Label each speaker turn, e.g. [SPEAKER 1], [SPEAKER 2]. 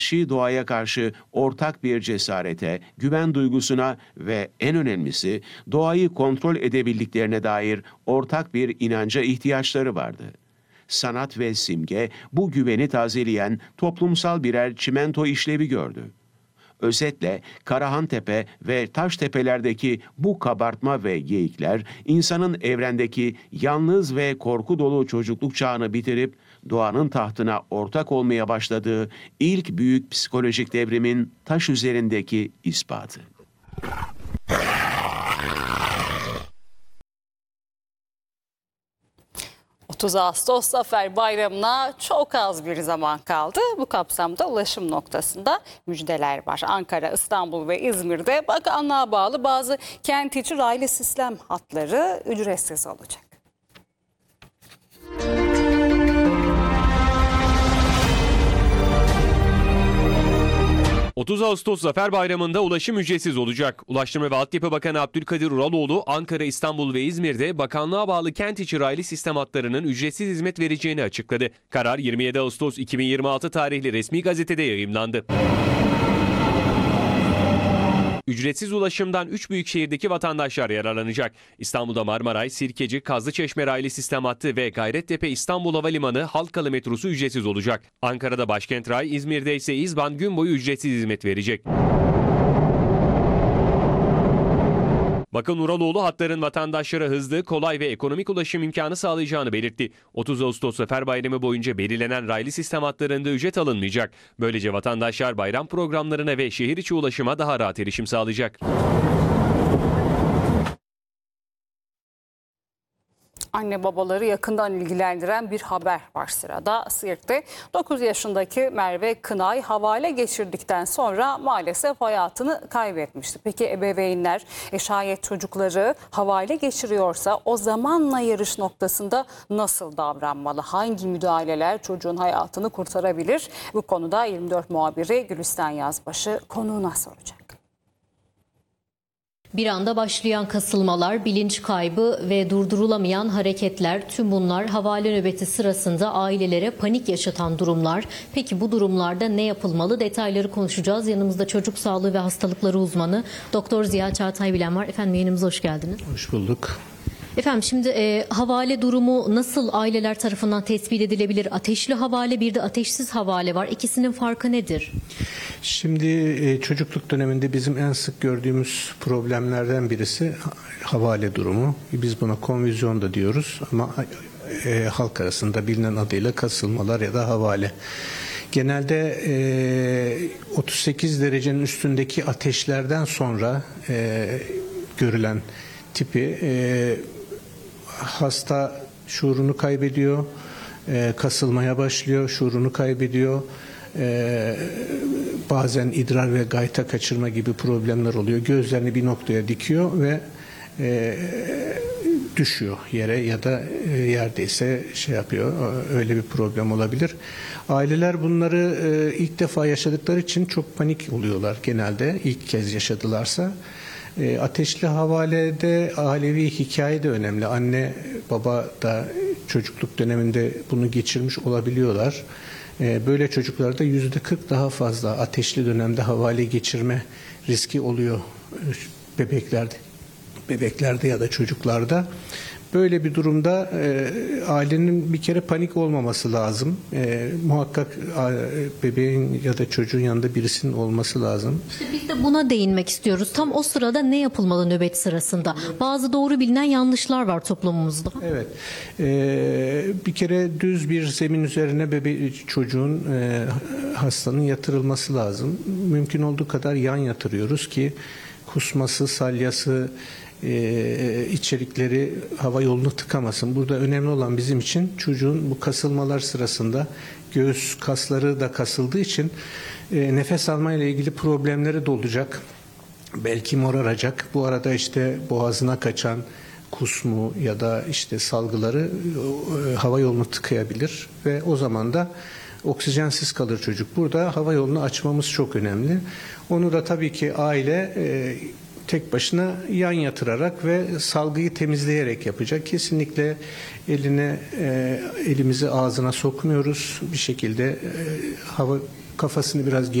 [SPEAKER 1] doğaya karşı ortak bir cesarete, güven duygusuna ve en önemlisi doğayı kontrol edebildiklerine dair ortak bir inanca ihtiyaçları vardı. Sanat ve simge bu güveni tazeleyen toplumsal birer çimento işlevi gördü. Özetle Karahantepe ve Taştepe'lerdeki bu kabartma ve geyikler insanın evrendeki yalnız ve korku dolu çocukluk çağını bitirip doğanın tahtına ortak olmaya başladığı ilk büyük psikolojik devrimin taş üzerindeki ispatı.
[SPEAKER 2] 30 Ağustos Zafer Bayramı'na çok az bir zaman kaldı. Bu kapsamda ulaşım noktasında müjdeler var. Ankara, İstanbul ve İzmir'de bakanlığa bağlı bazı kent içi raylı sistem hatları ücretsiz olacak.
[SPEAKER 3] 30 Ağustos Zafer Bayramı'nda ulaşım ücretsiz olacak. Ulaştırma ve Altyapı Bakanı Abdülkadir Uraloğlu, Ankara, İstanbul ve İzmir'de bakanlığa bağlı kent içi raylı sistem hatlarının ücretsiz hizmet vereceğini açıkladı. Karar 27 Ağustos 2026 tarihli resmi gazetede yayımlandı. Ücretsiz ulaşımdan 3 büyük şehirdeki vatandaşlar yararlanacak. İstanbul'da Marmaray, Sirkeci, Kazlıçeşme raylı sistem hattı ve Gayrettepe İstanbul Havalimanı Halkalı metrosu ücretsiz olacak. Ankara'da Başkent Ray, İzmir'de ise İzban gün boyu ücretsiz hizmet verecek. Bakan Uraloğlu hatların vatandaşlara hızlı, kolay ve ekonomik ulaşım imkanı sağlayacağını belirtti. 30 Ağustos Zafer Bayramı boyunca belirlenen raylı sistem hatlarında ücret alınmayacak. Böylece vatandaşlar bayram programlarına ve şehir içi ulaşıma daha rahat erişim sağlayacak.
[SPEAKER 2] Anne babaları yakından ilgilendiren bir haber var sırada. Siirt'te 9 yaşındaki Merve Kınay havale geçirdikten sonra maalesef hayatını kaybetmişti. Peki ebeveynler şayet çocukları havale geçiriyorsa o zamanla yarış noktasında nasıl davranmalı? Hangi müdahaleler çocuğun hayatını kurtarabilir? Bu konuda 24 muhabiri Gülistan Yazbaşı konuğuna soracak.
[SPEAKER 4] Bir anda başlayan kasılmalar, bilinç kaybı ve durdurulamayan hareketler, tüm bunlar havale nöbeti sırasında ailelere panik yaşatan durumlar. Peki bu durumlarda ne yapılmalı? Detayları konuşacağız. Yanımızda çocuk sağlığı ve hastalıkları uzmanı Doktor Ziya Çağatay Bilen var. Efendim yayınımıza hoş geldiniz.
[SPEAKER 5] Hoş bulduk.
[SPEAKER 4] Efendim şimdi havale durumu nasıl aileler tarafından tespit edilebilir? Ateşli havale, bir de ateşsiz havale var. İkisinin farkı nedir?
[SPEAKER 5] Şimdi çocukluk döneminde bizim en sık gördüğümüz problemlerden birisi havale durumu. Biz buna konvüzyon da diyoruz ama halk arasında bilinen adıyla kasılmalar ya da havale. Genelde 38 derecenin üstündeki ateşlerden sonra görülen tipi hasta şuurunu kaybediyor, kasılmaya başlıyor, şuurunu kaybediyor. Bazen idrar ve gayta kaçırma gibi problemler oluyor. Gözlerini bir noktaya dikiyor ve düşüyor yere ya da yerdeyse şey yapıyor. Öyle bir problem olabilir. Aileler bunları ilk defa yaşadıkları için çok panik oluyorlar genelde. İlk kez yaşadılarsa. Ateşli havalede ailevi hikaye de önemli. Anne baba da çocukluk döneminde bunu geçirmiş olabiliyorlar. Böyle çocuklarda %40 daha fazla ateşli dönemde havale geçirme riski oluyor bebeklerde ya da çocuklarda. Böyle bir durumda ailenin bir kere panik olmaması lazım. Muhakkak bebeğin ya da çocuğun yanında birisinin olması lazım.
[SPEAKER 4] İşte biz de buna değinmek istiyoruz. Tam o sırada ne yapılmalı nöbet sırasında? Bazı doğru bilinen yanlışlar var toplumumuzda.
[SPEAKER 5] Evet. Bir kere düz bir zemin üzerine çocuğun, hastanın yatırılması lazım. Mümkün olduğu kadar yan yatırıyoruz ki kusması, salyası, içerikleri hava yolunu tıkamasın. Burada önemli olan bizim için çocuğun bu kasılmalar sırasında göğüs kasları da kasıldığı için nefes almayla ilgili problemleri de olacak. Belki moraracak. Bu arada işte boğazına kaçan kusmu ya da işte salgıları hava yolunu tıkayabilir ve o zaman da oksijensiz kalır çocuk. Burada hava yolunu açmamız çok önemli. Onu da tabii ki aile tek başına yan yatırarak ve salgıyı temizleyerek yapacak. Kesinlikle elimizi ağzına sokmuyoruz. Bir şekilde hava kafasını biraz